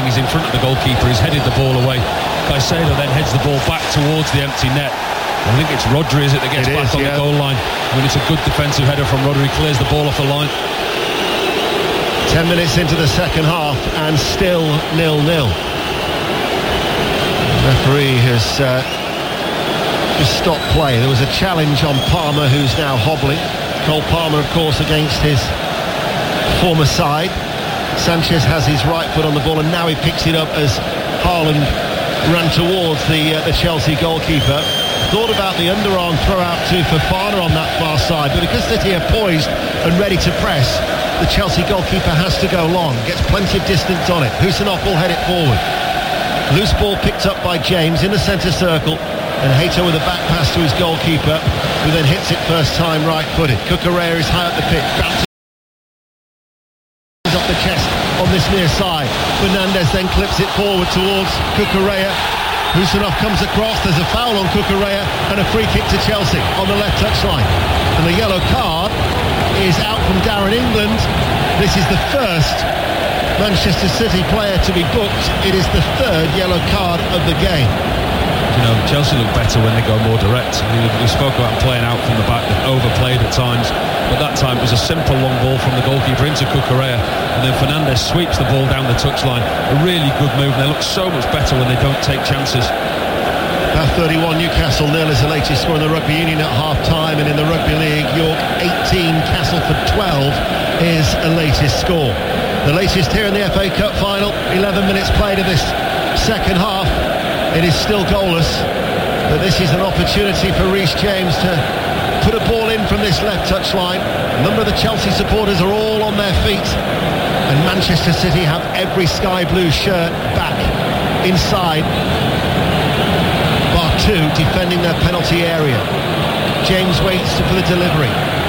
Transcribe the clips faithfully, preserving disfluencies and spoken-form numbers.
thing. He's in front of the goalkeeper. He's headed the ball away. Caicedo then heads the ball back towards the empty net. I think it's Rodri, is it, that gets it back is, on yeah. the goal line. I mean, it's a good defensive header from Rodri. Clears the ball off the line. Ten minutes into the second half and still nil-nil. The referee has uh, just stopped play. There was a challenge on Palmer, who's now hobbling. Cole Palmer, of course, against his former side. Sanchez has his right foot on the ball, and now he picks it up as Haaland ran towards the uh, the Chelsea goalkeeper. Thought about the underarm throw out to Fofana on that far side, but because City are poised and ready to press, the Chelsea goalkeeper has to go long. Gets plenty of distance on it. Husanov will head it forward. Loose ball picked up by James in the centre circle, and Hato with a back pass to his goalkeeper, who then hits it first time right-footed. Cucurella is high up the pitch. Bounces up the chest on this near side. Fernandes then clips it forward towards Cucurella. Husanov comes across. There's a foul on Cucurella and a free kick to Chelsea on the left touchline. And the yellow card is out from Darren England. This is the first Manchester City player to be booked. It is the third yellow card of the game. You know, Chelsea look better when they go more direct. I mean, we spoke about playing out from the back. They've overplayed at times, but that time it was a simple long ball from the goalkeeper into Cucurella, and then Fernandes sweeps the ball down the touchline. A really good move. They look so much better when they don't take chances. Bath thirty-one, Newcastle nil is the latest score in the Rugby Union at half-time, and in the Rugby League, York eighteen, Castleford twelve is the latest score. The latest here in the F A Cup final, eleven minutes played of this second half. It is still goalless, but this is an opportunity for Reece James to put a ball in from this left touchline. A number of the Chelsea supporters are all on their feet, and Manchester City have every sky blue shirt back inside bar two, defending their penalty area. James waits for the delivery.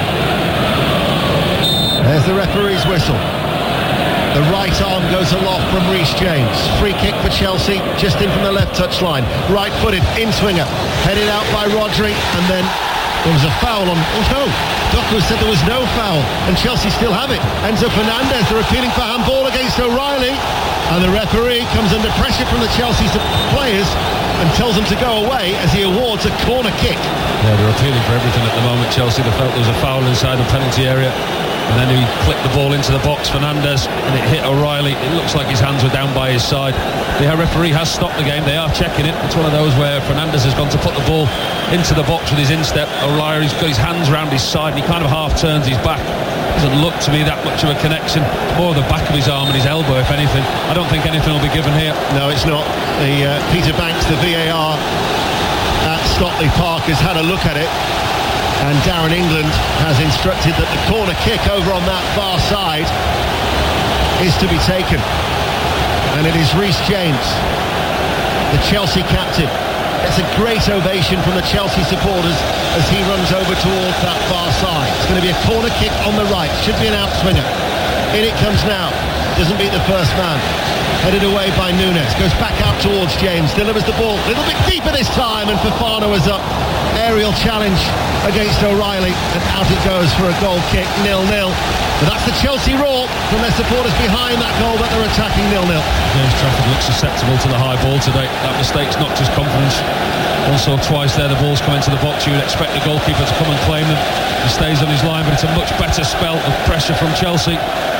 There's the referee's whistle. The right arm goes aloft from Reece James. Free kick for Chelsea, just in from the left touchline. Right-footed, in-swinger, headed out by Rodri, and then there was a foul on... Oh no, Doku said there was no foul, and Chelsea still have it. Enzo Fernandez, they're appealing for handball against O'Reilly, and the referee comes under pressure from the Chelsea players and tells them to go away as he awards a corner kick. Yeah, they're appealing for everything at the moment, Chelsea. They felt there was a foul inside the penalty area, and then he clipped the ball into the box, Fernandes, and it hit O'Reilly. It looks like his hands were down by his side. The referee has stopped the game. They are checking it. It's one of those where Fernandes has gone to put the ball into the box with his instep. O'Reilly's got his hands round his side, and he kind of half turns his back. Doesn't look to me that much of a connection. More the back of his arm and his elbow, if anything. I don't think anything will be given here. No, it's not. The uh, Peter Banks, the V A R at Stockley Park, has had a look at it, and Darren England has instructed that the corner kick over on that far side is to be taken. And it is Reece James, the Chelsea captain. It's a great ovation from the Chelsea supporters as he runs over towards that far side. It's going to be a corner kick on the right. Should be an outswinger. In it comes now. Doesn't beat the first man. Headed away by Nunes. Goes back out towards James. Delivers the ball a little bit deeper this time, and Fofana was up. Aerial challenge against O'Reilly, and out it goes for a goal kick. nil-nil. But that's the Chelsea roar from their supporters behind that goal that they're attacking. nil-nil. James Trafford looks susceptible to the high ball today. That mistake's knocked his confidence. Also twice there the ball's come into the box. You would expect the goalkeeper to come and claim them. He stays on his line, but it's a much better spell of pressure from Chelsea.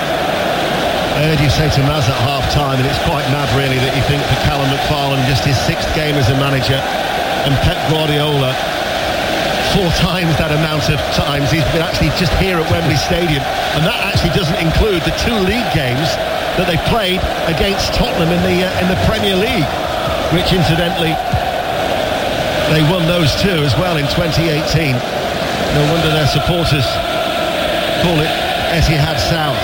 I heard you say to Maz at half-time, and it's quite mad really that you think for Callum McFarlane, just his sixth game as a manager, and Pep Guardiola, four times that amount of times he's been actually just here at Wembley Stadium, and that actually doesn't include the two league games that they played against Tottenham in the uh, in the Premier League, which incidentally they won those two as well in twenty eighteen. No wonder their supporters call it Etihad South.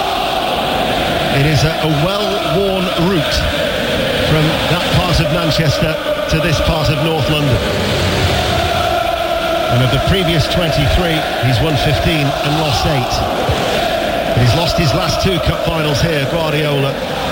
It is a, a well-worn route from that part of Manchester to this part of North London. And of the previous twenty-three, he's won fifteen and lost eight. But he's lost his last two cup finals here, Guardiola.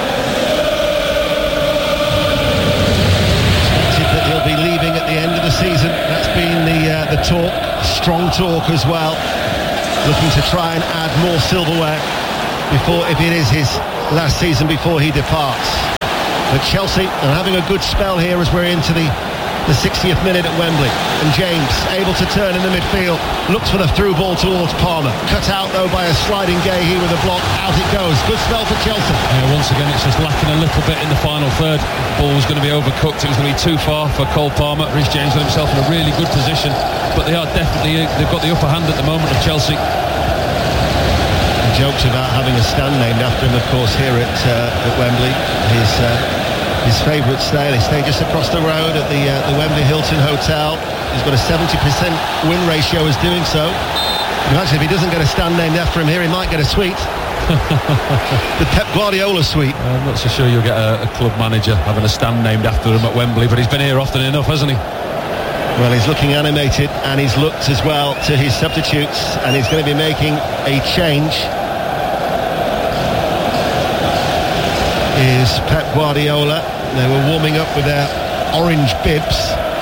Expected that he'll be leaving at the end of the season. That's been the uh, the talk, strong talk as well. Looking to try and add more silverware before, if it is his last season before he departs. But Chelsea are having a good spell here as we're into the the sixtieth minute at Wembley, and James able to turn in the midfield, looks for the through ball towards Palmer, cut out though by a sliding Gahey with a block. Out it goes. Good spell for Chelsea. Yeah, once again it's just lacking a little bit in the final third. Ball was going to be overcooked, it was going to be too far for Cole Palmer. Reece James got himself in a really good position, but they are definitely, they've got the upper hand at the moment of Chelsea. He jokes about having a stand named after him, of course, here at uh, at Wembley. His uh, His favourite stay. They stay just across the road at the uh, the Wembley Hilton Hotel. He's got a seventy percent win ratio as doing so. And actually, if he doesn't get a stand named after him here, he might get a suite. The Pep Guardiola suite. I'm not so sure you'll get a, a club manager having a stand named after him at Wembley, but he's been here often enough, hasn't he? Well, he's looking animated, and he's looked as well to his substitutes, and he's going to be making a change. Is Pep Guardiola. They were warming up with their orange bibs,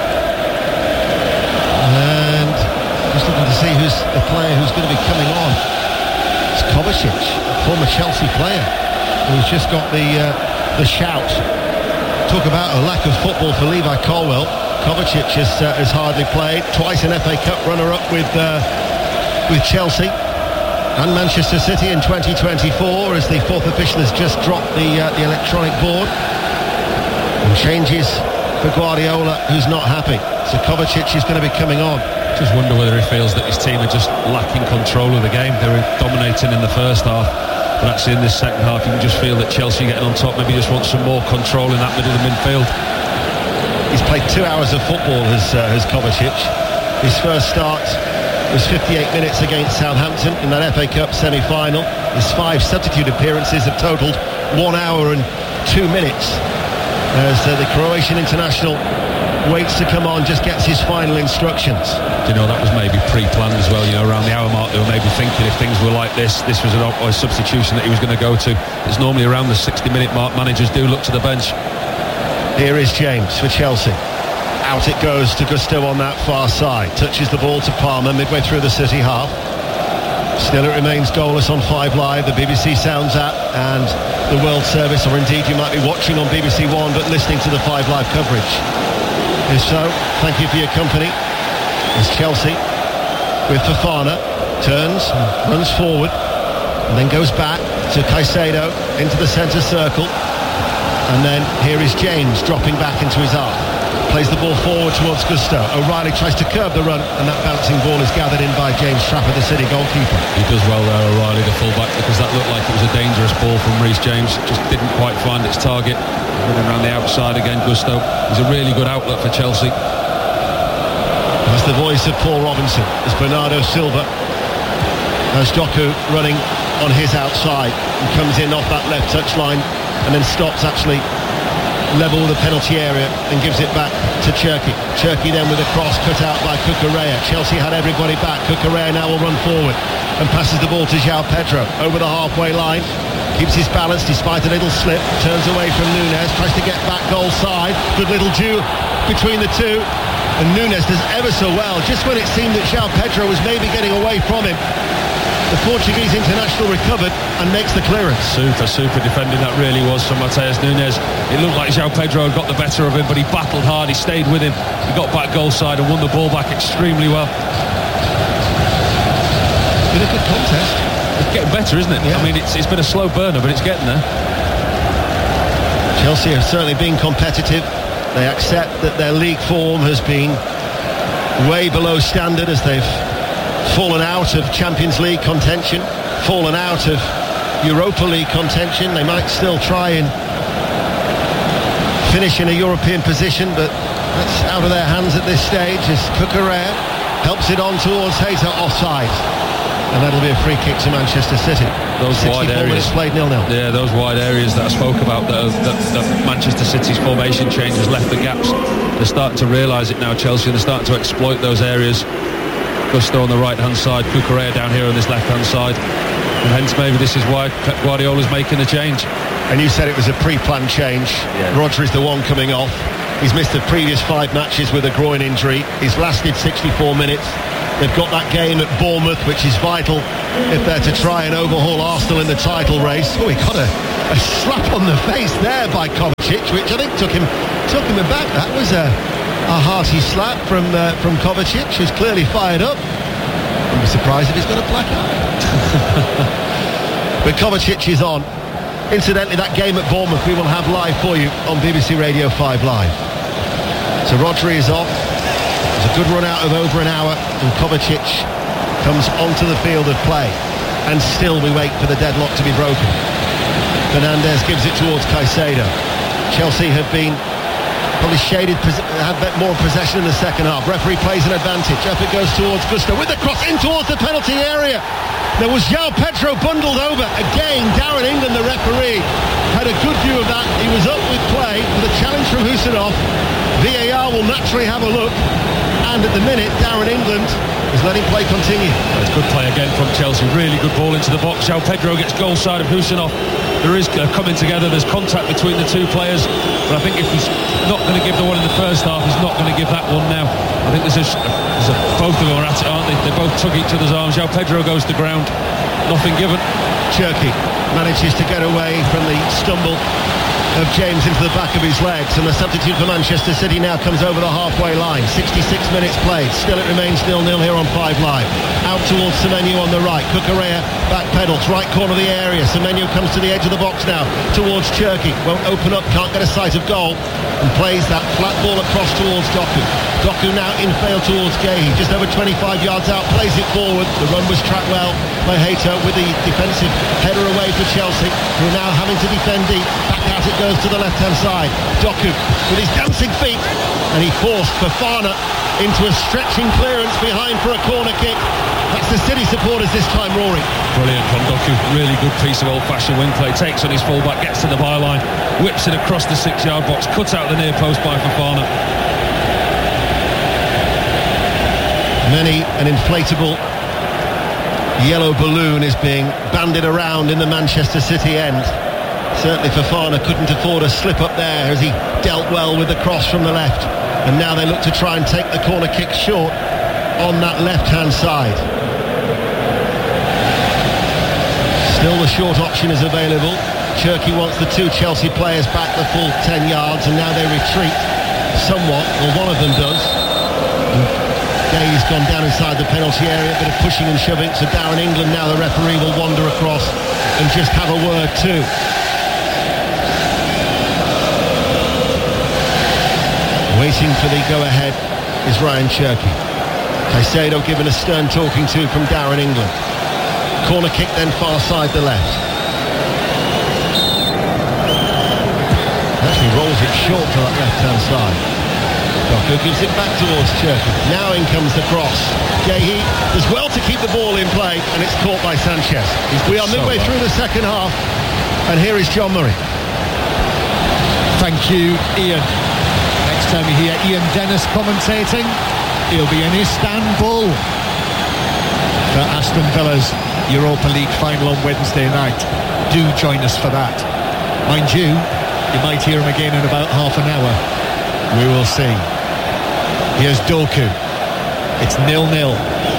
and just looking to see who's the player who's going to be coming on. It's Kovacic, former Chelsea player, who's just got the uh, the shout. Talk about a lack of football for Levi Colwill. Kovacic has, uh, has hardly played. Twice an F A Cup runner-up with uh, with Chelsea and Manchester City in twenty twenty-four, as the fourth official has just dropped the uh, the electronic board. And changes for Guardiola, who's not happy. So Kovacic is going to be coming on. Just wonder whether he feels that his team are just lacking control of the game. They were dominating in the first half, but actually in this second half you can just feel that Chelsea getting on top maybe just want some more control in that middle of the midfield. He's played two hours of football, has, uh, has Kovacic. His first start was fifty-eight minutes against Southampton in that F A Cup semi-final. His five substitute appearances have totalled one hour and two minutes. As uh, the Croatian international waits to come on, just gets his final instructions. Do you know, that was maybe pre-planned as well. You know, around the hour mark they were maybe thinking if things were like this, this was an a substitution that he was going to go to. It's normally around the sixty minute mark managers do look to the bench. Here is James for Chelsea. Out it goes to Gusto on that far side. Touches the ball to Palmer midway through the City half. Still it remains goalless on Five Live. The B B C Sounds app and the World Service, or indeed you might be watching on B B C One but listening to the Five Live coverage. If so, thank you for your company. It's Chelsea with Fofana, turns, runs forward and then goes back to Caicedo into the centre circle, and then here is James dropping back into his arc. Plays the ball forward towards Gusto. O'Reilly tries to curb the run, and that bouncing ball is gathered in by James Trafford, the City goalkeeper. He does well there, O'Reilly, the fullback, because that looked like it was a dangerous ball from Reece James. Just didn't quite find its target. Running around the outside again, Gusto. He's a really good outlet for Chelsea. That's the voice of Paul Robinson. As Bernardo Silva has Doku running on his outside and comes in off that left touch line and then stops actually level with the penalty area and gives it back to Cherki. Cherki then with a cross cut out by Cucurella. Chelsea had everybody back. Cucurella now will run forward and passes the ball to João Pedro over the halfway line. Keeps his balance despite a little slip. Turns away from Nunes. Tries to get back goal side. Good little duel between the two. And Nunes does ever so well. Just when it seemed that João Pedro was maybe getting away from him, the Portuguese international recovered and makes the clearance. Super, super defending that really was from Mateus Nunes. It looked like João Pedro had got the better of him, but he battled hard, he stayed with him. He got back goal side and won the ball back extremely well. Been a good contest. It's getting better, isn't it? Yeah. I mean, it's, it's been a slow burner, but it's getting there. Chelsea have certainly been competitive. They accept that their league form has been way below standard as they've fallen out of Champions League contention, fallen out of Europa League contention. They might still try and finish in a European position, but that's out of their hands at this stage as Cucurella helps it on towards Hayter, offside. And that'll be a free kick to Manchester City. Those wide areas played nil nil. Yeah, those wide areas that I spoke about, that, that, that Manchester City's formation change has left the gaps. They're starting to realise it now, Chelsea. They're starting to exploit those areas. Gusto on the right hand side, Cucurella down here on this left hand side, and hence maybe this is why Pep Guardiola's making the change. And you said it was a pre-planned change. Yeah. Rodri's the one coming off. He's missed the previous five matches with a groin injury. He's lasted sixty-four minutes. They've got that game at Bournemouth, which is vital if they're to try and overhaul Arsenal in the title race. Oh, he got a, a slap on the face there by Kovacic. Kovacic, which I think took him took him aback. That was a, a hearty slap from uh, from Kovacic, who's clearly fired up. I'd be surprised if he's got a black eye. But Kovacic is on. Incidentally, that game at Bournemouth we will have live for you on B B C Radio five Live. So Rodri is off. It's a good run out of over an hour, and Kovacic comes onto the field of play. And still we wait for the deadlock to be broken. Fernandes gives it towards Caicedo. Chelsea have been probably shaded, had more possession in the second half. Referee plays an advantage. Up it goes towards Gusto with the cross in towards the penalty area. There was João Pedro bundled over. Again, Darren England, the referee, had a good view of that. He was up with play with a challenge from Husanov. V A R will naturally have a look. And at the minute, Darren England is letting play continue. It's good play again from Chelsea. Really good ball into the box. João Pedro gets goal side of Husanov. There is uh, coming together. There's contact between the two players. But I think if he's not going to give the one in the first half, he's not going to give that one now. I think there's a, there's a, both of them are at it, aren't they? They both tug each other's arms. João Pedro goes to the ground. Nothing given. Cherki manages to get away from the stumble of James into the back of his legs, and the substitute for Manchester City now comes over the halfway line. sixty-six minutes played, still it remains nil nil here on five Live. Out towards Semenyo on the right. Cucurella back pedals, right corner of the area. Semenyo comes to the edge of the box now towards Cherki, won't open up, can't get a sight of goal, and plays that flat ball across towards Doku. Doku now in fail towards Guehi, just over twenty-five yards out, plays it forward. The run was tracked well by Hato with the defensive header away for Chelsea, who are now having to defend deep. Back out it goes to the left-hand side. Doku with his dancing feet, and he forced Fofana into a stretching clearance behind for a corner kick. That's the City supporters this time roaring. Brilliant from Doku. Really good piece of old-fashioned wing play. Takes on his fullback, gets to the byline, whips it across the six-yard box, cuts out the near post by Fofana. Many an inflatable yellow balloon is being bandied around in the Manchester City end. Certainly Fofana couldn't afford a slip up there as he dealt well with the cross from the left. And now they look to try and take the corner kick short on that left-hand side. Still the short option is available. Cherki wants the two Chelsea players back the full ten yards, and now they retreat somewhat. Well, one of them does. Gay's gone down inside the penalty area, a bit of pushing and shoving. So Darren England, now the referee, will wander across and just have a word too. Waiting for the go-ahead is Ryan Cherki. Caicedo given a stern talking to from Darren England. Corner kick then far side the left. Actually rolls it short to that left-hand side. Doku gives it back towards Cherki. Now in comes the cross. Guehi does well to keep the ball in play, and it's caught by Sanchez. We are midway through the second half, and here is John Murray. Thank you, Ian. Next time you hear Ian Dennis commentating, he'll be in Istanbul for Aston Villa's Europa League final on Wednesday night. Do join us for that. Mind you, you might hear him again in about half an hour. We will see. Here's Doku. It's nil nil.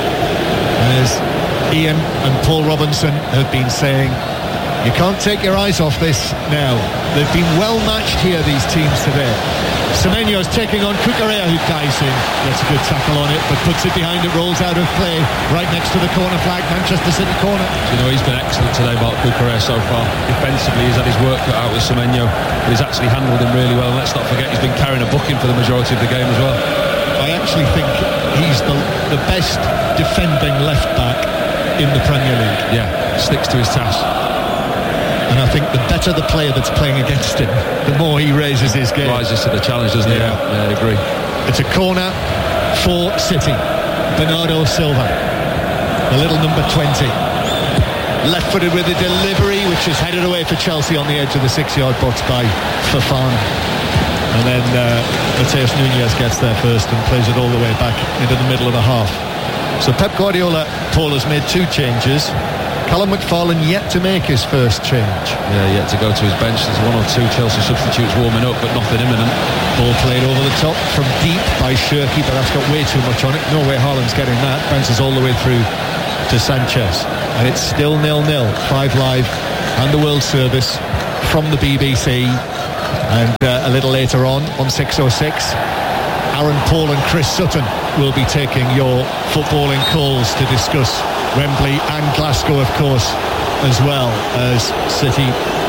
As Ian and Paul Robinson have been saying, you can't take your eyes off this now. They've been well matched here, these teams today. Semenyo's taking on Cucurella, who dives in, gets a good tackle on it, but puts it behind it, rolls out of play, right next to the corner flag, Manchester City corner. You know, he's been excellent today, Mark Cucurella, so far. Defensively, he's had his work cut out with Semenyo, but he's actually handled him really well. And let's not forget, he's been carrying a booking for the majority of the game as well. I actually think he's the, the best defending left-back in the Premier League. Yeah, sticks to his task. And I think the better the player that's playing against him, the more he raises his game. Rises to the challenge, doesn't he? Yeah, yeah, I agree. It's a corner for City. Bernardo Silva, the little number twenty. Left-footed with a delivery, which is headed away for Chelsea on the edge of the six-yard box by Fofana. And then uh, Mateus Nunes gets there first and plays it all the way back into the middle of the half. So Pep Guardiola, Paul, has made two changes. Callum McFarlane yet to make his first change. Yeah, yet to go to his bench. There's one or two Chelsea substitutes warming up, but nothing imminent. Ball played over the top from deep by Cherki, but that's got way too much on it. No way Haaland's getting that. Bounces all the way through to Sanchez. And it's still nil nil. Five Live and the World Service from the B B C. And uh, a little later on, on six oh six, Aaron Paul and Chris Sutton will be taking your footballing calls to discuss Wembley and Glasgow, of course, as well as City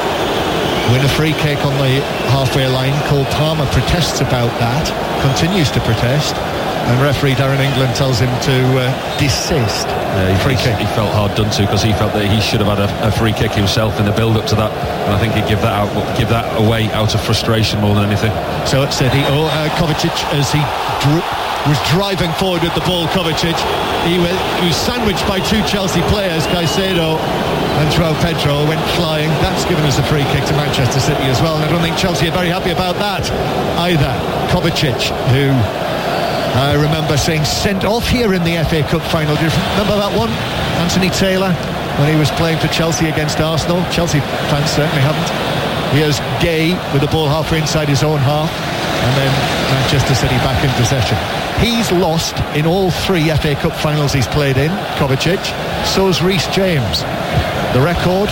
win a free kick on the halfway line. Cole Palmer protests about that, continues to protest, and referee Darren England tells him to uh, desist. Yeah, he, free kick. He felt hard done to because he felt that he should have had a, a free kick himself in the build-up to that, and I think he'd give that out, give that away out of frustration more than anything. So it said he, oh, uh, Kovacic, as he drew, was driving forward with the ball, Kovacic, he was, he was sandwiched by two Chelsea players, Caicedo and João Pedro, went flying. That's given us a free kick to Manchester City as well, and I don't think Chelsea are very happy about that either. Kovacic, who I remember seeing sent off here in the F A Cup final. Do you remember that one? Anthony Taylor, when he was playing for Chelsea against Arsenal. Chelsea fans certainly haven't. Here's Gay with the ball halfway inside his own half, and then Manchester City back in possession. He's lost in all three F A Cup finals he's played in, Kovacic. So's Reece James. The record,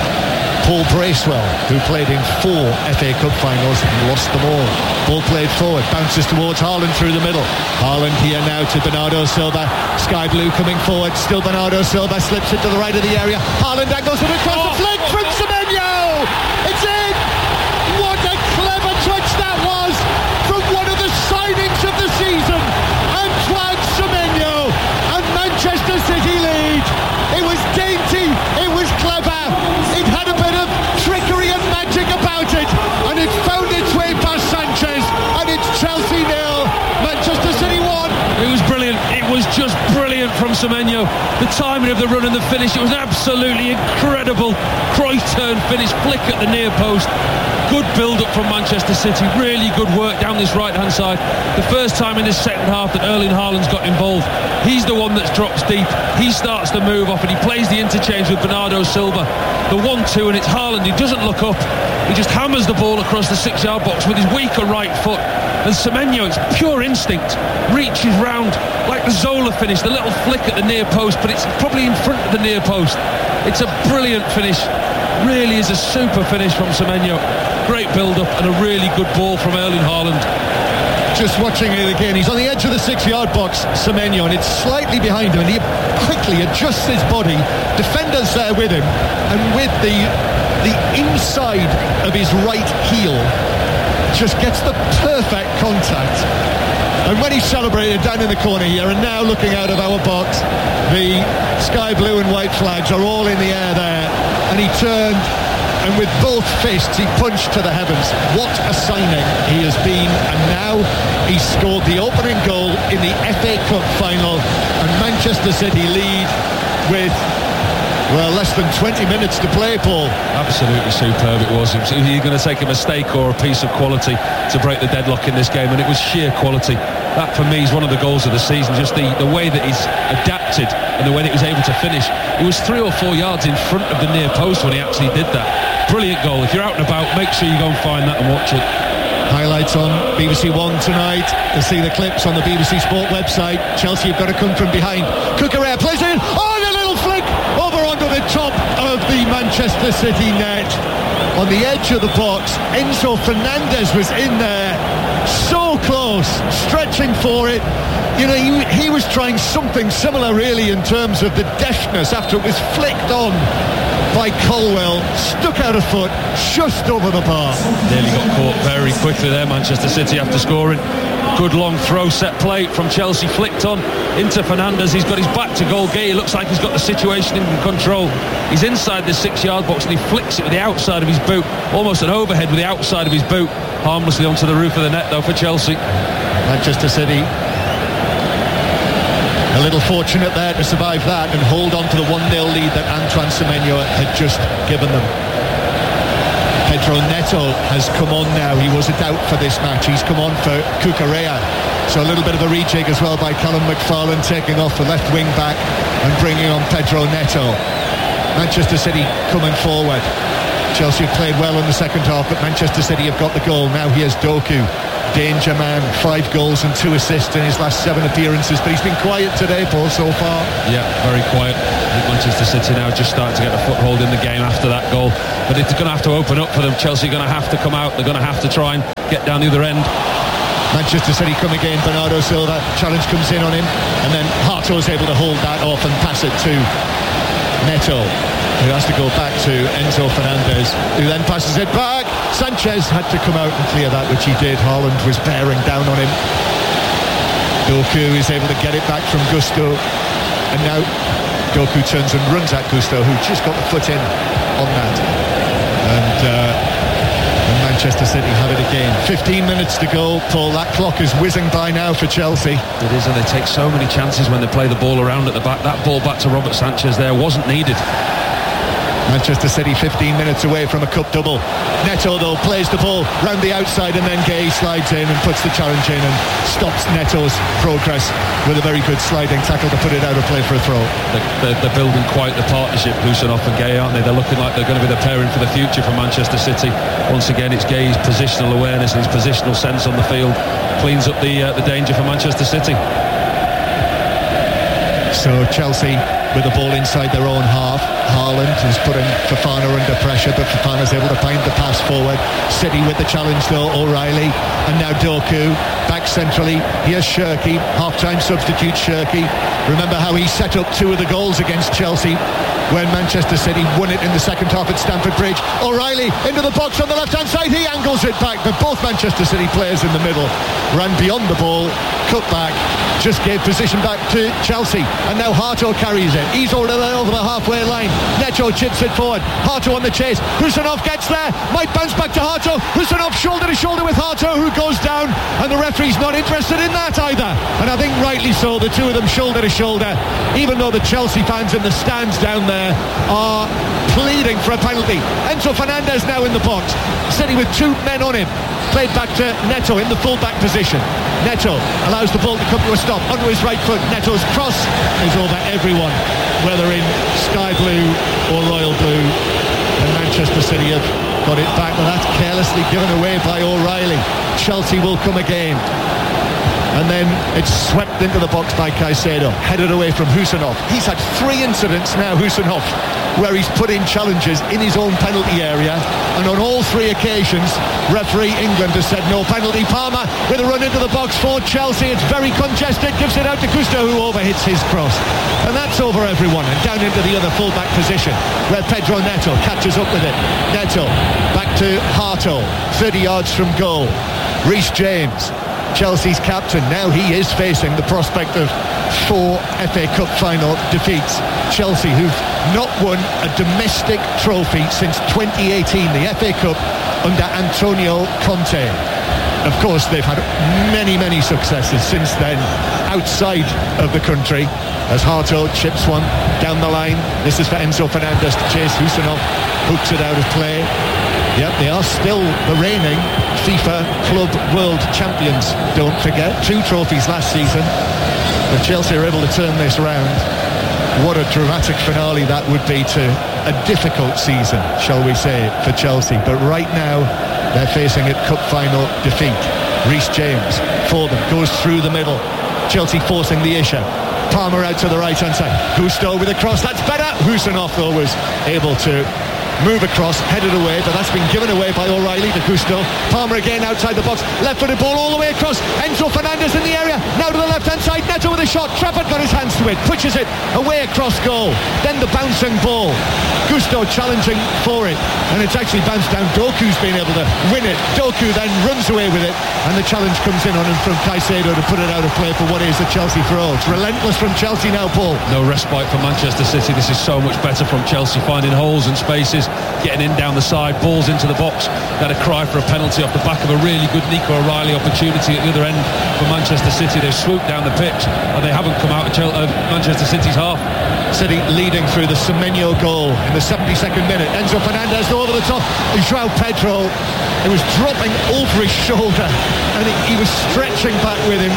Paul Bracewell, who played in four F A Cup finals and lost them all. Ball played forward, bounces towards Haaland through the middle. Haaland here now to Bernardo Silva. Sky Blue coming forward, still Bernardo Silva, slips into the right of the area. Haaland angles it across oh. the flick from Semenyo! It's in! What a clever touch that was from one of the signings of the season, Antoine Semenyo, and Manchester City lead. It was dainty, it was clever, it had a bit of trickery and magic about it, and it found its way past Sanchez, and it's Chelsea nil, Manchester City one. It was brilliant. It was just brilliant from Semenyo. The timing of the run and the finish, it was absolutely incredible. Cruyff turn finish, flick at the near post. Good build-up from Manchester City. Really good work down this right-hand side. The first time in this second half that Erling Haaland's got involved. He's the one that drops deep. He starts the move off and he plays the interchange with Bernardo Silva. The one two, and it's Haaland. He doesn't look up. He just hammers the ball across the six-yard box with his weaker right foot. And Semenyo, it's pure instinct, reaches round like the Zola finish, the little flick at the near post, but it's probably in front of the near post. It's a brilliant finish. Really is a super finish from Semenyo. Great build-up and a really good ball from Erling Haaland. Just watching it again, he's on the edge of the six-yard box, Semenyo, and it's slightly behind him, and he quickly adjusts his body. Defenders there with him, and with the the inside of his right heel, just gets the perfect contact. And when he celebrated down in the corner here, and now looking out of our box, the sky blue and white flags are all in the air there, and he turned, and with both fists he punched to the heavens. What a signing he has been, and now he scored the opening goal in the F A Cup final, and Manchester City lead with, well, less than twenty minutes to play, Paul. Absolutely superb it was. You're going to take a mistake or a piece of quality to break the deadlock in this game, and it was sheer quality. That for me is one of the goals of the season, just the, the way that he's adapted and the way that he was able to finish. He was three or four yards in front of the near post when he actually did that. Brilliant goal. If you're out and about, make sure you go and find that and watch it. Highlights on B B C One tonight. You'll see the clips on the B B C Sport website. Chelsea have got to come from behind. Cucurella plays it in. Oh, the little flick over onto the top of the Manchester City net. On the edge of the box, Enzo Fernandez was in there, so close, stretching for it. You know, he, he was trying something similar really in terms of the deftness after it was flicked on by Colwell, stuck out a foot just over the bar. Nearly got caught very quickly there, Manchester City, after scoring. Good long throw, set play from Chelsea, flicked on into Fernandez. He's got his back to goal. Gay looks like he's got the situation in control. He's inside the six-yard box and he flicks it with the outside of his boot, almost an overhead with the outside of his boot, harmlessly onto the roof of the net though for Chelsea. Manchester City a little fortunate there to survive that and hold on to the one nil lead that Antoine Semenyo had just given them. Pedro Neto has come on now. He was a doubt for this match. He's come on for Cucurella. So a little bit of a rejig as well by Callum McFarlane, taking off the left wing back and bringing on Pedro Neto. Manchester City coming forward. Chelsea have played well in the second half, but Manchester City have got the goal. Now here's Doku. danger man. Five goals and two assists in his last seven appearances, but he's been quiet today, Paul, so far. Yeah, very quiet. I think Manchester City now just starting to get a foothold in the game after that goal, but it's going to have to open up for them. Chelsea are going to have to come out. They're going to have to try and get down the other end. Manchester City come again. Bernardo Silva, challenge comes in on him, and then Harto's able to hold that off and pass it to Neto, who has to go back to Enzo Fernandez, who then passes it back. Sanchez had to come out and clear that, which he did. Haaland was bearing down on him. Doku is able to get it back from Gusto, and now Doku turns and runs at Gusto, who just got the foot in on that. And uh, And Manchester City have it again. fifteen minutes to go, Paul. That clock is whizzing by now for Chelsea. It is, and they take so many chances when they play the ball around at the back. That ball back to Robert Sanchez there wasn't needed. Manchester City fifteen minutes away from a cup double. Neto, though, plays the ball round the outside, and then Gay slides in and puts the challenge in and stops Neto's progress with a very good sliding tackle to put it out of play for a throw. They're, they're building quite the partnership, Husanov and Gay, aren't they? They're looking like they're going to be the pairing for the future for Manchester City. Once again, it's Gay's positional awareness and his positional sense on the field cleans up the, uh, the danger for Manchester City. So Chelsea with the ball inside their own half. Haaland is putting Fofana under pressure, but Fofana's able to find the pass forward. City with the challenge though, O'Reilly, and now Doku back centrally. Here's Shirky, half-time substitute Shirky. Remember how he set up two of the goals against Chelsea when Manchester City won it in the second half at Stamford Bridge. O'Reilly into the box on the left-hand side, he angles it back, but both Manchester City players in the middle ran beyond the ball, cut back, just gave position back to Chelsea, and now Harto carries it. He's over the, over the halfway line. Neto chips it forward. Harto on the chase. Husanov gets there, might bounce back to Harto. Husanov shoulder to shoulder with Harto, who goes down, and the referee's not interested in that either. And I think rightly so, the two of them shoulder to shoulder, even though the Chelsea fans in the stands down there are pleading for a penalty. Enzo Fernandez now in the box. City with two men on him. Played back to Neto in the full-back position. Neto allows the ball to come to a stop onto his right foot. Neto's cross is over everyone, whether in sky blue or royal blue. And Manchester City have got it back, but that's carelessly given away by O'Reilly. Chelsea will come again. And then it's swept into the box by Caicedo, headed away from Husanov. He's had three incidents now, Husanov, where he's put in challenges in his own penalty area, and on all three occasions referee England has said no penalty. Palmer with a run into the box for Chelsea. It's very congested, gives it out to Gusto, who overhits his cross, and that's over everyone, and down into the other full-back position where Pedro Neto catches up with it. Neto back to Harto, thirty yards from goal. Reece James, Chelsea's captain, now he is facing the prospect of four F A Cup final defeats. Chelsea, who've not won a domestic trophy since twenty eighteen, the F A Cup under Antonio Conte. Of course, they've had many, many successes since then outside of the country, as Harto chips one down the line. This is for Enzo Fernandez to chase Husanov, hooks it out of play. Yep, they are still the reigning FIFA Club World Champions, don't forget. Two trophies last season, but Chelsea are able to turn this round. What a dramatic finale that would be to a difficult season, shall we say, for Chelsea. But right now, they're facing a cup final defeat. Reece James for them, goes through the middle. Chelsea forcing the issue. Palmer out to the right-hand side. Gusto with a cross, that's better. Husanov, though, was able to move across, headed away, but that's been given away by O'Reilly to Gusto. Palmer again outside the box, left-footed ball all the way across. Enzo Fernandez in the area, now to the left-hand side. Neto with a shot, Trafford got his hands to it, pushes it away across goal. Then the bouncing ball, Gusto challenging for it, and it's actually bounced down. Doku's been able to win it. Doku then runs away with it, and the challenge comes in on him from Caicedo to put it out of play for what is a Chelsea throw. It's relentless from Chelsea now, Paul. No respite for Manchester City. This is so much better from Chelsea, finding holes and spaces, getting in down the side, balls into the box. They had a cry for a penalty off the back of a really good Nico O'Reilly opportunity at the other end for Manchester City. They've swooped down the pitch, and they haven't come out of Chel- uh, Manchester City's half. City leading through the Semenyo goal in the seventy-second minute. Enzo Fernandez over the top. João Pedro, it was dropping over his shoulder, and he, he was stretching back with him.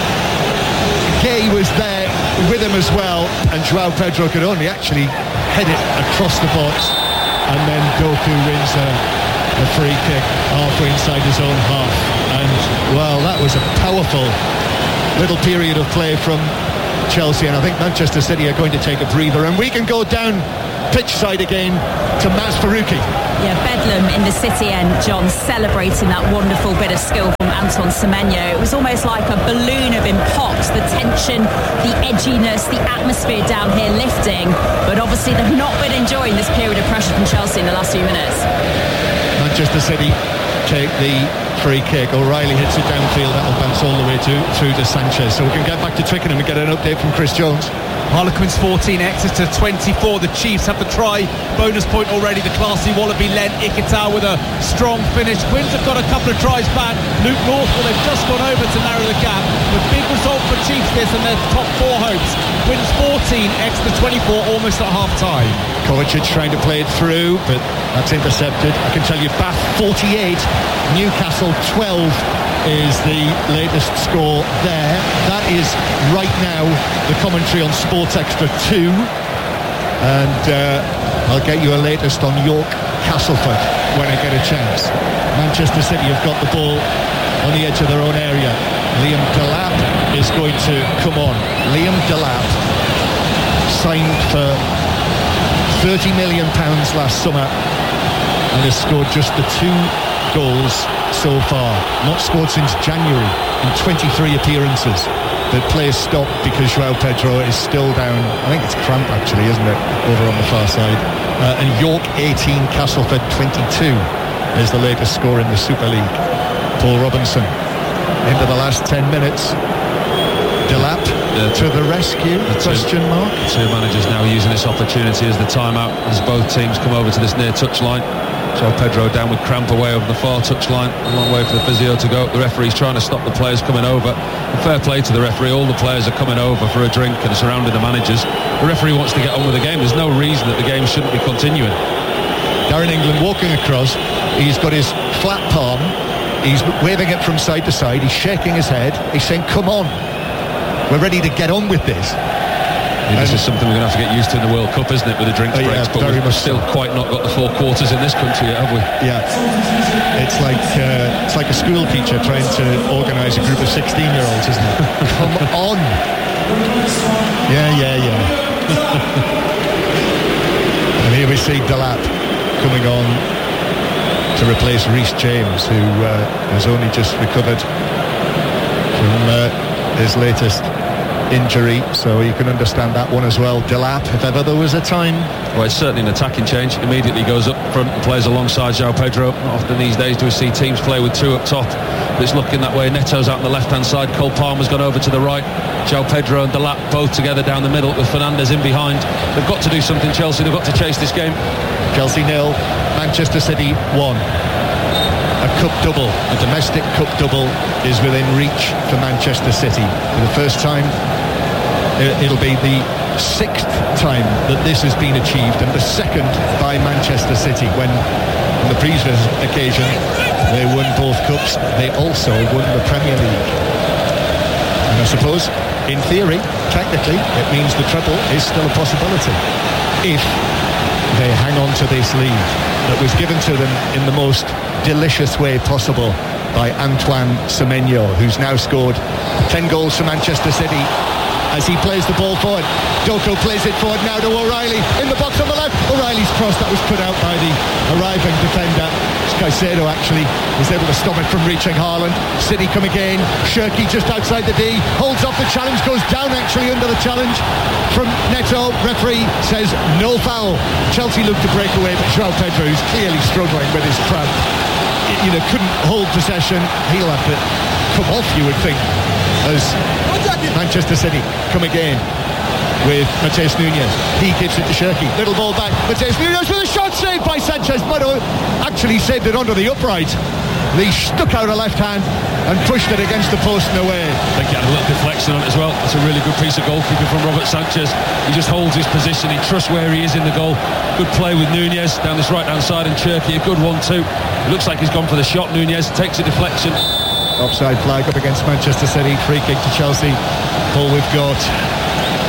Gay was there with him as well, and João Pedro could only actually head it across the box, and then Doku wins a, a free kick halfway inside his own half, and Well, that was a powerful little period of play from Chelsea, and I think Manchester City are going to take a breather, and we can go down pitch side again to Maz Faruqi. Yeah, Bedlam in the City end, John, celebrating that wonderful bit of skill from Antoine Semenyo. It was almost like a balloon had been popped, the tension, the edginess, the atmosphere down here lifting, but obviously they've not been enjoying this period of pressure from Chelsea in the last few minutes. Manchester City take the free kick. O'Reilly hits it downfield. That'll bounce all the way to, through to Sanchez. So we can get back to Twickenham and get an update from Chris Jones. Harlequins fourteen, Exeter twenty-four. The Chiefs have the try. Bonus point already. The classy Wallaby Len Ikitau with a strong finish. Quins have got a couple of tries back. Luke North, well, they've just gone over to narrow the gap. The big result for Chiefs this and their top four hopes. Quins fourteen, Exeter twenty-four, almost at half time. Kovacic trying to play it through, but that's intercepted. I can tell you Bath forty-eight, Newcastle twelve is the latest score there. That is right now the commentary on Sports Extra two, and uh, I'll get you a latest on York Castleford when I get a chance. Manchester City have got the ball on the edge of their own area. Liam Delap is going to come on. Liam Delap signed for thirty million pounds last summer and has scored just the two goals so far. Not scored since January in twenty-three appearances. The play stopped because João Pedro is still down. I think it's cramp actually, isn't it, over on the far side. Uh, and York eighteen, Castleford twenty-two is the latest score in the Super League. Paul Robinson into the last ten minutes. Delap Yeah, to the rescue, the question two, mark. The two managers now using this opportunity as the timeout as both teams come over to this near touchline. João Pedro down with cramp away over the far touchline. A long way for the physio to go. The referee's trying to stop the players coming over. And fair play to the referee. All the players are coming over for a drink and surrounding the managers. The referee wants to get on with the game. There's no reason that the game shouldn't be continuing. Darren England walking across. He's got his flat palm. He's waving it from side to side. He's shaking his head. He's saying, come on. We're ready to get on with this. Yeah, this is something we're going to have to get used to in the World Cup, isn't it, with the drinks Oh, yeah, breaks? But very we've much still so. quite not got the four quarters in this country yet, have we? Yeah, it's like uh, it's like a school teacher trying to organise a group of sixteen-year-olds, isn't it? Come on. Yeah, yeah, yeah. And here we see Delap coming on to replace Reece James, who uh, has only just recovered from uh, his latest injury, so you can understand that one as well. Delap, if ever there was a time. Well, it's certainly an attacking change. Immediately goes up front and plays alongside João Pedro. Not often these days do we see teams play with two up top, but it's looking that way. Neto's out on the left-hand side. Cole Palmer's gone over to the right. João Pedro and Delap both together down the middle with Fernandes in behind. They've got to do something, Chelsea. They've got to chase this game. Chelsea nil, Manchester City one. A cup double, a domestic cup double is within reach for Manchester City. For the first time, it'll be the sixth time that this has been achieved, and the second by Manchester City, when on the previous occasion they won both cups. They also won the Premier League. And I suppose, in theory, technically, it means the treble is still a possibility if they hang on to this lead that was given to them in the most delicious way possible by Antoine Semenyo, who's now scored ten goals for Manchester City as he plays the ball forward. Doku plays it forward now to O'Reilly in the box on the left. O'Reilly's cross, that was put out by the arriving defender. Caicedo actually was able to stop it from reaching Haaland. City come again. Shirky just outside the D, holds off the challenge, goes down actually under the challenge from Neto. Referee says no foul. Chelsea look to break away, but João Pedro, who's clearly struggling with his cramp, you know, couldn't hold possession. He'll have to come off, you would think, as Manchester City come again with Mateus Nunes. He gives it to Shirky. Little ball back. Mateus Nunes with a shot saved by Sanchez. Mado actually saved it onto the upright. He stuck out a left hand and pushed it against the post and away. They get a little deflection on it as well. It's a really good piece of goalkeeping from Robert Sanchez. He just holds his position. He trusts where he is in the goal. Good play with Nunes down this right hand side, and Cherki a good one too. It looks like he's gone for the shot. Nunes takes a deflection. Offside flag up against Manchester City. Free kick to Chelsea. Ball we've got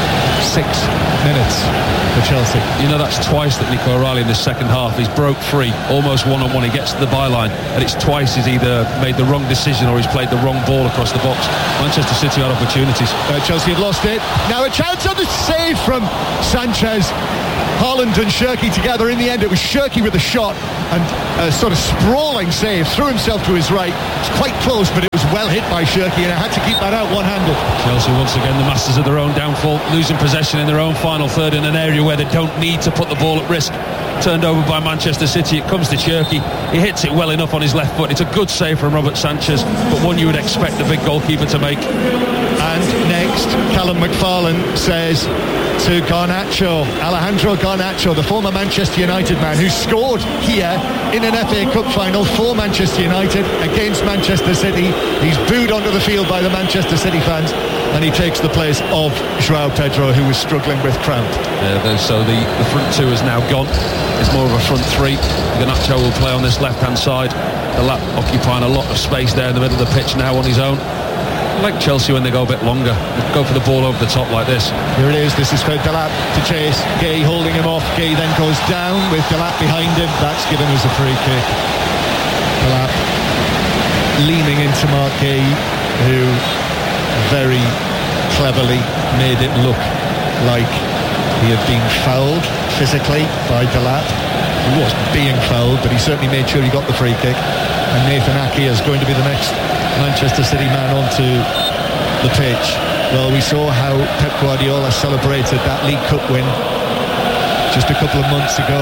six minutes for Chelsea. You know, that's twice that Nico O'Reilly in the second half, he's broke free, almost one-on-one, he gets to the byline, and it's twice he's either made the wrong decision or he's played the wrong ball across the box. Manchester City had opportunities. Uh, Chelsea have lost it. Now a chance on the save from Sanchez. Haaland and Shirky together. In the end, it was Shirky with a shot and a sort of sprawling save. Threw himself to his right. It's quite close, but it was well hit by Shirky, and I had to keep that out one-handed. Chelsea once again the masters of their own downfall, losing possession in their own final third in an area where they don't need to put the ball at risk. Turned over by Manchester City. It comes to Shirky. He hits it well enough on his left foot. It's a good save from Robert Sanchez, but one you would expect the big goalkeeper to make. And next, Callum McFarlane says to Garnacho, Alejandro Garnacho, the former Manchester United man who scored here in an F A Cup final for Manchester United against Manchester City. He's booed onto the field by the Manchester City fans, and he takes the place of João Pedro, who was struggling with cramp. Yeah, so the, the front two is now gone. It's more of a front three. Garnacho will play on this left-hand side. The lap occupying a lot of space there in the middle of the pitch now on his own. I like Chelsea when they go a bit longer. They go for the ball over the top like this. Here it is. This is for Delap to chase. Gay holding him off. Gay then goes down with Delap behind him. That's given us a free kick. Delap leaning into Mark Gay, who very cleverly made it look like he had been fouled physically by Delap. He wasn't being fouled, but he certainly made sure he got the free kick. And Nathan Ake is going to be the next Manchester City man onto the pitch. Well, we saw how Pep Guardiola celebrated that League Cup win just a couple of months ago,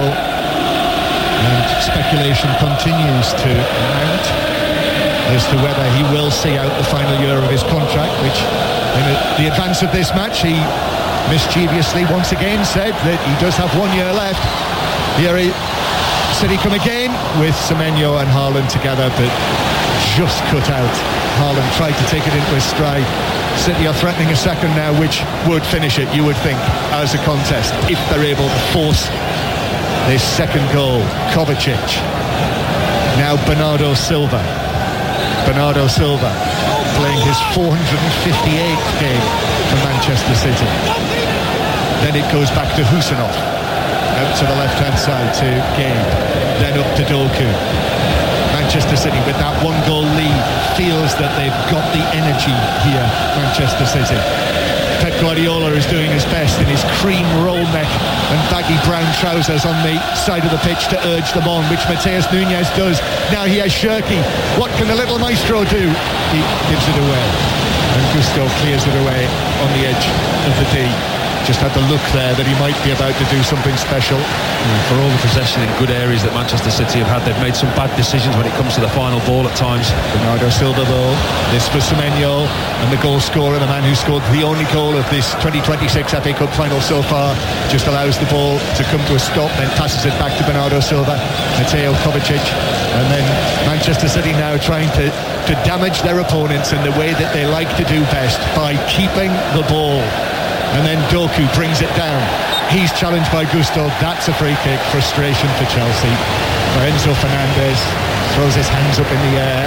and speculation continues to mount as to whether he will see out the final year of his contract, which in the advance of this match he mischievously once again said that he does have one year left. Here he, City come again with Semenyo and Haaland together, but just cut out. Haaland tried to take it into his stride. City are threatening a second now, which would finish it, you would think, as a contest, if they're able to force this second goal. Kovacic. Now Bernardo Silva. Bernardo Silva playing his four hundred fifty-eighth game for Manchester City. Then it goes back to Husanov. Out to the left-hand side to Gabe. Then up to Doku. Manchester City, with that one goal lead, feels that they've got the energy here, Manchester City. Pep Guardiola is doing his best in his cream roll neck and baggy brown trousers on the side of the pitch to urge them on, which Mateus Nunes does. Now he has Shirky. What can the little maestro do? He gives it away, and Gusto clears it away on the edge of the D. Just had the look there that he might be about to do something special. Mm, for all the possession in good areas that Manchester City have had, they've made some bad decisions when it comes to the final ball at times. Bernardo Silva though, this for Semenyo, and the goal scorer, the man who scored the only goal of this twenty twenty-six F A Cup final so far, just allows the ball to come to a stop, then passes it back to Bernardo Silva, Mateo Kovacic, and then Manchester City now trying to, to damage their opponents in the way that they like to do best, by keeping the ball. And then Doku brings it down. He's challenged by Gusto. That's a free kick. Frustration for Chelsea. Enzo Fernandez throws his hands up in the air.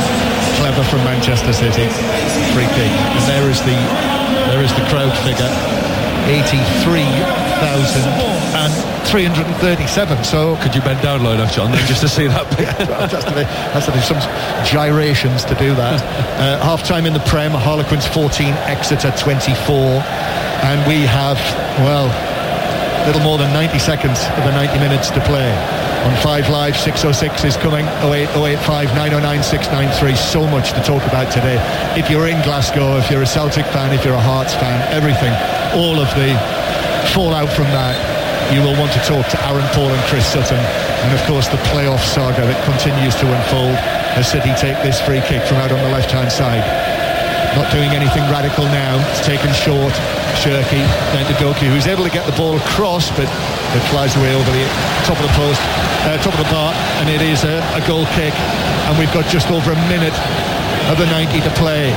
Clever from Manchester City. Free kick. And there is the there is the crowd figure. eighty-three thousand three hundred thirty-seven. So could you bend down low enough, John, then, just to see that bit? That's to be, that's to be some gyrations to do that. uh, half time in the Prem. Harlequins fourteen, Exeter twenty-four. And we have, well, a little more than ninety seconds of the ninety minutes to play. On five Live, six oh six is coming, oh eight oh eight five nine oh nine six nine three. So much to talk about today. If you're in Glasgow, if you're a Celtic fan, if you're a Hearts fan, everything, all of the fallout from that, you will want to talk to Aaron Paul and Chris Sutton. And of course the playoff saga that continues to unfold as City take this free kick from out on the left-hand side. Not doing anything radical now. It's taken short. Shirky, then to Doku, who's able to get the ball across, but it flies away over the top of the post, uh, top of the bar, and it is a, a goal kick. And we've got just over a minute of the ninety to play.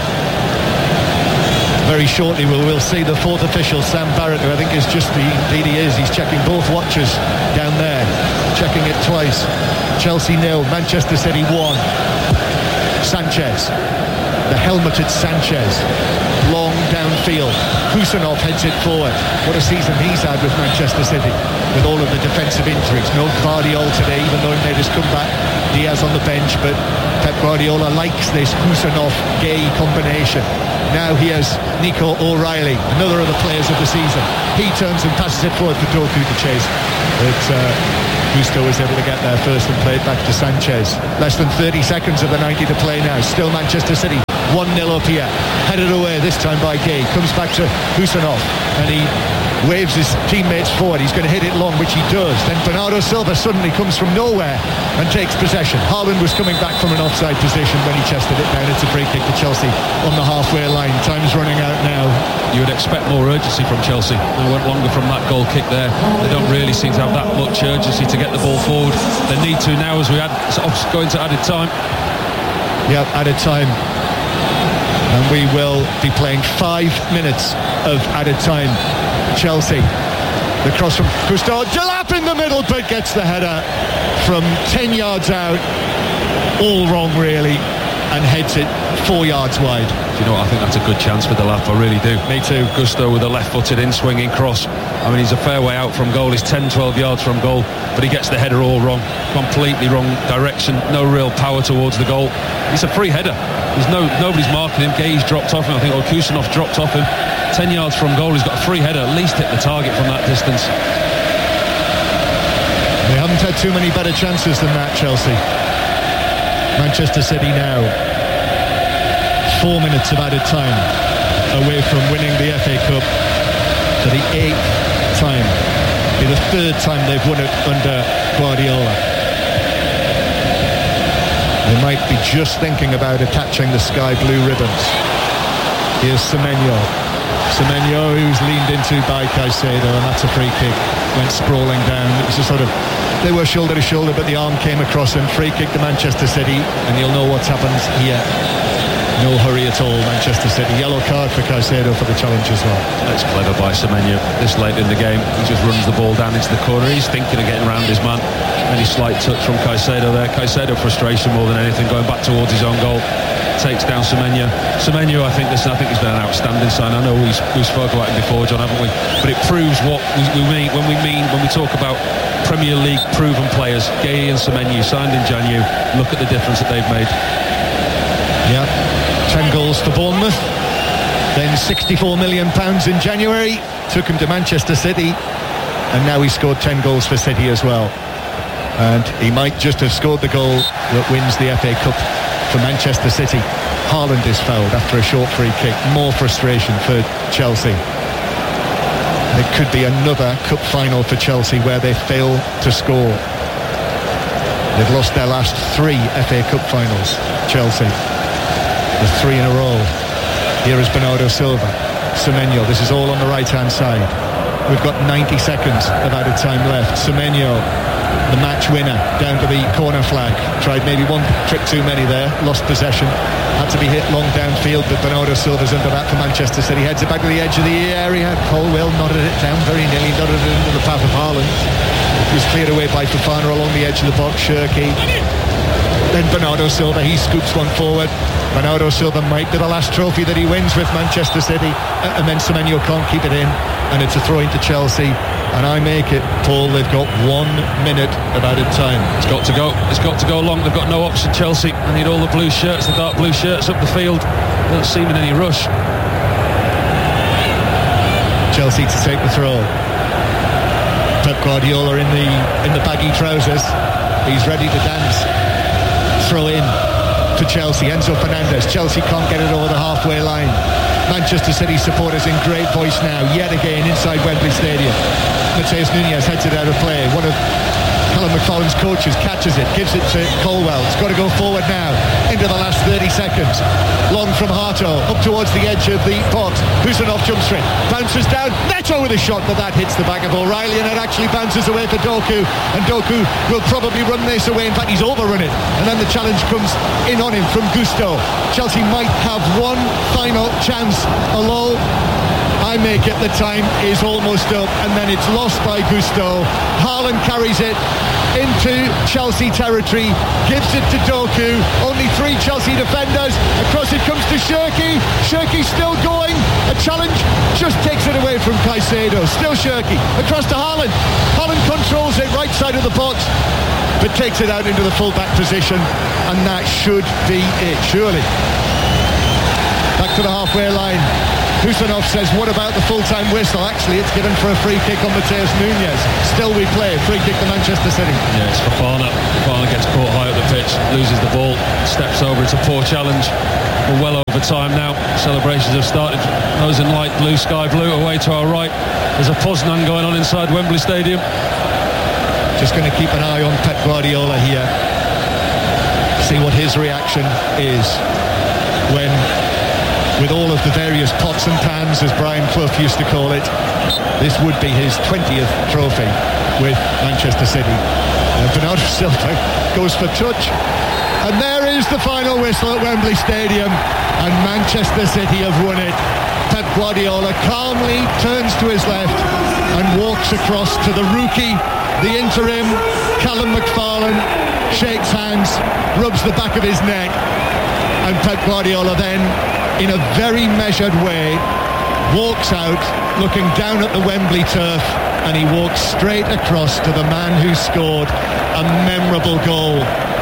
Very shortly we'll, we'll see the fourth official, Sam Barrett, who I think is just the, indeed he is, he's checking both watches down there, checking it twice. Chelsea nil, Manchester City one. Sanchez the helmeted Sanchez. Long downfield. Kusanov heads it forward. What a season he's had with Manchester City, with all of the defensive injuries. No Guardiola today, even though he made his comeback. Diaz on the bench, but Pep Guardiola likes this Kusanov-Gay combination. Now he has Nico O'Reilly, another of the players of the season. He turns and passes it forward for Doku to chase. But uh, Gusto is able to get there first and play it back to Sanchez. Less than thirty seconds of the ninety to play now. Still Manchester City one nil up here. Headed away this time by Gay. Comes back to Kusanov and he waves his teammates forward. He's going to hit it long, which he does. Then Bernardo Silva suddenly comes from nowhere and takes possession. Haaland was coming back from an offside position when he chested it down. It's a free kick to Chelsea on the halfway line. Time's running out now. You would expect more urgency from Chelsea. They went longer from that goal kick there. They don't really seem to have that much urgency to get the ball forward. They need to now as we add, go into added time. Yep, added time. And we will be playing five minutes of added time. Chelsea, the cross from Gusto, Delap in the middle, but gets the header from ten yards out, all wrong really, and heads it four yards wide. Do you know what, I think that's a good chance for Delap, I really do. Me too. Gusto with a left-footed in-swinging cross. I mean, he's a fair way out from goal. He's ten, twelve yards from goal, but he gets the header all wrong, completely wrong direction, no real power towards the goal. It's a free header. There's no nobody's marking him. Gay's dropped off him, I think, or Kusanov dropped off him. ten yards from goal, he's got a free header, at least hit the target from that distance. They haven't had too many better chances than that, Chelsea. Manchester City now four minutes of added time away from winning the F A Cup for the eighth time. It'll be the third time they've won it under Guardiola. They might be just thinking about attaching the sky blue ribbons. Here's Semenyo. Semenyo, who's leaned into by Caicedo, and that's a free kick. Went sprawling down. It was a sort of, they were shoulder to shoulder, but the arm came across him. Free kick to Manchester City, and you'll know what's happened here. No hurry at all, Manchester City. Yellow card for Caicedo for the challenge as well. That's clever by Semenyo. This late in the game, he just runs the ball down into the corner. He's thinking of getting around his man. Any slight touch from Caicedo there. Caicedo frustration more than anything, going back towards his own goal. Takes down Semenyo. Semenyo, I think this. I think he's been an outstanding sign. I know we've, we've spoken about him before, John, haven't we? But it proves what we, we mean when we mean when we talk about Premier League proven players. Gay and Semenyo signed in January. Look at the difference that they've made. Yeah, ten goals for Bournemouth. Then sixty-four million pounds in January. Took him to Manchester City, and now he scored ten goals for City as well. And he might just have scored the goal that wins the F A Cup for Manchester City. Haaland is fouled after a short free kick. More frustration for Chelsea. It could be another cup final for Chelsea where they fail to score. They've lost their last three F A Cup finals, Chelsea. The three in a row. Here is Bernardo Silva. Semenyo, this is all on the right hand side. We've got ninety seconds of added time left. Semenyo, the match winner, down to the corner flag. Tried maybe one trick too many there, lost possession, had to be hit long downfield, but Bernardo Silva's under that for Manchester City. Heads it back to the edge of the area. Colwell nodded it down very nearly, nodded it into the path of Haaland. It was cleared away by Fofana along the edge of the box. Shirky. Then Bernardo Silva, he scoops one forward. Bernardo Silva might be the last trophy that he wins with Manchester City, and then Semenyo can't keep it in, and it's a throw into Chelsea. And I make it, Paul, they've got one minute of added time. It's got to go. It's got to go long. They've got no option, Chelsea. They need all the blue shirts, the dark blue shirts up the field. They don't seem in any rush. Chelsea to take the throw. Pep Guardiola in the in the baggy trousers. He's ready to dance. Throw in for Chelsea. Enzo Fernandez. Chelsea can't get it over the halfway line. Manchester City supporters in great voice now, yet again inside Wembley Stadium. Mateus Nunes heads it out of play. One of Callum McFarlane's coaches catches it, gives it to Colwell. It's got to go forward now into the last thirty seconds. Long from Harto, up towards the edge of the box. Kusanov jumps for it, bounces down. Neto with a shot, but that hits the back of O'Reilly, and it actually bounces away for Doku. And Doku will probably run this away. In fact, he's overrun it. And then the challenge comes in on him from Gusto. Chelsea might have one final chance. Although I make it, the time is almost up, and then it's lost by Gusto. Haaland carries it into Chelsea territory, gives it to Doku. Only three Chelsea defenders. Across it comes to challenge, just takes it away from Caicedo. Still Shirky, across to Haaland. Haaland controls it right side of the box, but takes it out into the full-back position, and that should be it, surely. Back to the halfway line. Husanov says, what about the full-time whistle? Actually, it's given for a free kick on Mateus Nunes. Still we play, free kick to Manchester City. Yeah, it's Fofana. Fofana gets caught high up the pitch, loses the ball, steps over. It's a poor challenge. We're well over time now. Celebrations have started. Those in light blue, sky blue, away to our right. There's a Poznan going on inside Wembley Stadium. Just going to keep an eye on Pep Guardiola here. See what his reaction is when, with all of the various pots and pans, as Brian Clough used to call it, this would be his twentieth trophy with Manchester City. Uh, Bernardo Silva goes for touch. And there is the final whistle at Wembley Stadium, and Manchester City have won it. Pep Guardiola calmly turns to his left and walks across to the rookie, the interim, Callum McFarlane, shakes hands, rubs the back of his neck, and Pep Guardiola then, in a very measured way, walks out looking down at the Wembley turf, and he walks straight across to the man who scored a memorable goal.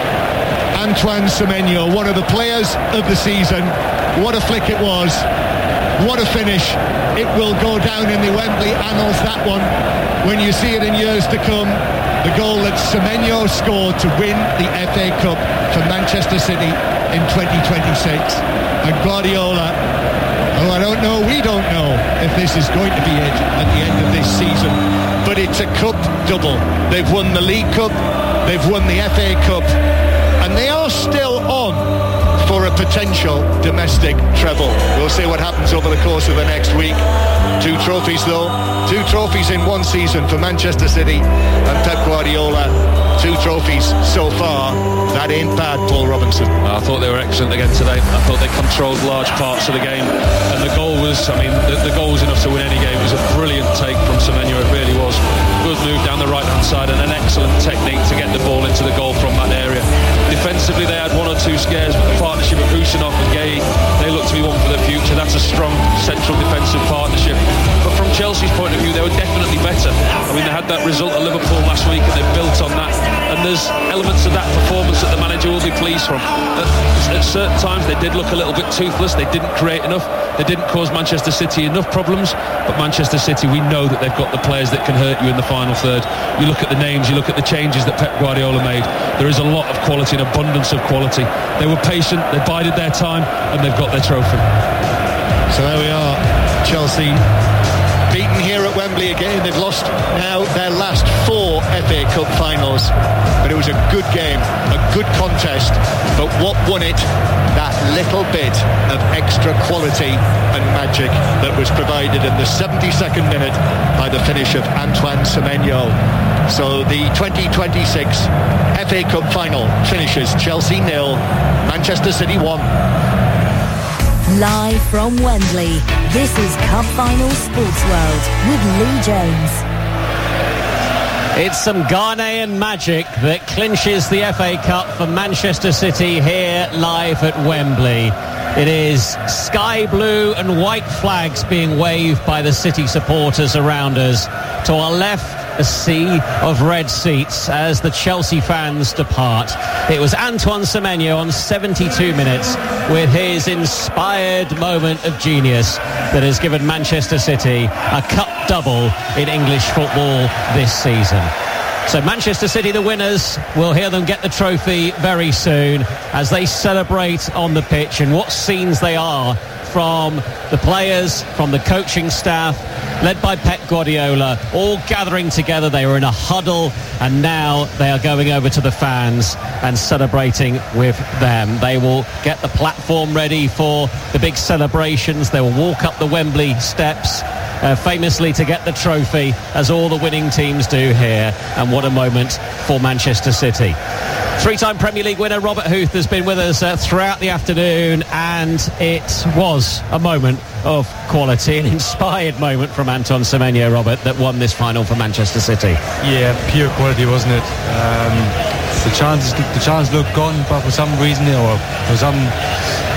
Antoine Semenyo, one of the players of the season. What a flick it was. What a finish. It will go down in the Wembley annals, that one, when you see it in years to come. The goal that Semenyo scored to win the F A Cup for Manchester City in twenty twenty-six. And Guardiola, oh, I don't know, we don't know if this is going to be it at the end of this season. But it's a cup double. They've won the League Cup, they've won the F A Cup, and they are still on for a potential domestic treble. We'll see what happens over the course of the next week. Two trophies though, two trophies in one season for Manchester City and Pep Guardiola. Two trophies so far. That ain't bad, Paul Robinson. I thought they were excellent again today. I thought they controlled large parts of the game, and the goal was, I mean, the, the goal was enough to win any game. It was a brilliant take from Semenyo, it really was. Good move down the right hand side and an excellent technique to get the ball into the goal from that area. Defensively they had one or two scares, but the partnership of Husanov and Gueye, they look to be one for the future. That's a strong central defensive partnership. But from Chelsea's point of view, they were definitely better. I mean, they had that result at Liverpool last week and they built on that, and there's elements of that performance that the manager will be pleased from. At, at certain times they did look a little bit toothless. They didn't create enough. They didn't cause Manchester City enough problems, but Manchester City, we know that they've got the players that can hurt you in the final third. You look at the names, you look at the changes that Pep Guardiola made. There is a lot of quality, an abundance of quality. They were patient, they bided their time, and they've got their trophy. So there we are, Chelsea beaten here at Wembley again. They've lost now their last four F A Cup finals, but it was a good game, a good contest. But what won it? That little bit of extra quality and magic that was provided in the seventy-second minute by the finish of Antoine Semenyo. So the twenty twenty-six F A Cup final finishes Chelsea nil, Manchester City one. Live from Wembley, this is Cup Final Sports World with Lee Jones. It's some Ghanaian magic that clinches the F A Cup for Manchester City here live at Wembley. It is sky blue and white flags being waved by the City supporters around us. To our left, a sea of red seats as the Chelsea fans depart. It was Antoine Semenyo on seventy-two minutes with his inspired moment of genius that has given Manchester City a cup double in English football this season. So Manchester City, the winners, we'll hear them get the trophy very soon as they celebrate on the pitch, and what scenes they are from the players, from the coaching staff, led by Pep Guardiola, all gathering together. They were in a huddle, and now they are going over to the fans and celebrating with them. They will get the platform ready for the big celebrations. They will walk up the Wembley steps, Uh, famously to get the trophy, as all the winning teams do here. And what a moment for Manchester City. Three-time Premier League winner Robert Huth has been with us uh, throughout the afternoon, and it was a moment of quality, an inspired moment from Antoine Semenyo, Robert, that won this final for Manchester City. Yeah, pure quality, wasn't it? Um, the chances, the chance looked gone, but for some reason, or for some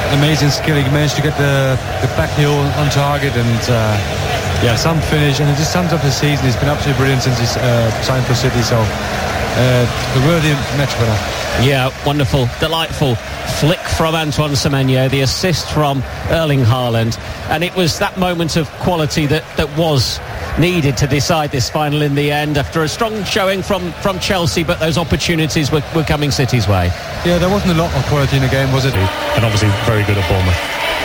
amazing skill. He managed to get the, the back heel on target and uh, yeah, some finish, and it just sums up the season. He's been absolutely brilliant since he's uh, signed for City, so uh, a worthy match winner. Yeah, wonderful, delightful flick from Antoine Semenyo, the assist from Erling Haaland, and it was that moment of quality that, that was needed to decide this final in the end after a strong showing from, from Chelsea, but those opportunities were, were coming City's way. Yeah, there wasn't a lot of quality in the game, was it? And obviously very good at Bournemouth.